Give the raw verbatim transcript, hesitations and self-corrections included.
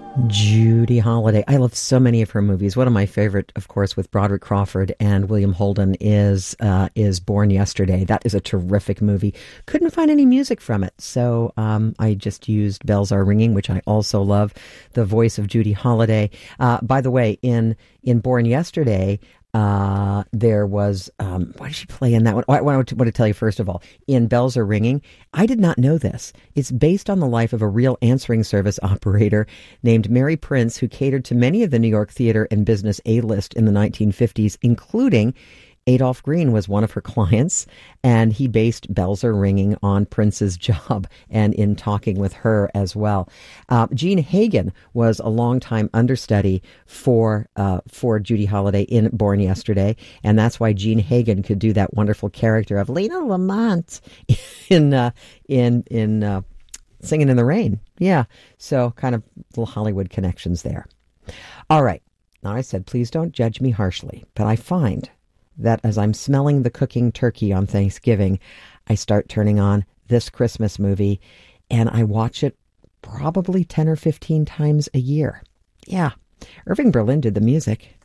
Judy Holliday. I love so many of her movies. One of my favorite, of course, with Broderick Crawford and William Holden is uh, is Born Yesterday. That is a terrific movie. Couldn't find any music from it, so um, I just used Bells Are Ringing, which I also love. The voice of Judy Holliday. Uh, by the way, in in Born Yesterday, Uh, there was, um, why did she play in that one? I want to, want to tell you, first of all, in Bells Are Ringing, I did not know this. It's based on the life of a real answering service operator named Mary Prince, who catered to many of the New York theater and business A-list in the nineteen fifties, including Adolph Green was one of her clients, and he based Bells Are Ringing on Prince's job and in talking with her as well. Uh, Jean Hagen was a longtime understudy for uh, for Judy Holliday in Born Yesterday, and that's why Jean Hagen could do that wonderful character of Lena Lamont in uh, in in uh, Singing in the Rain. Yeah, so kind of little Hollywood connections there. All right, now I said please don't judge me harshly, but I find that as I'm smelling the cooking turkey on Thanksgiving, I start turning on this Christmas movie, and I watch it probably ten or fifteen times a year. Yeah, Irving Berlin did the music.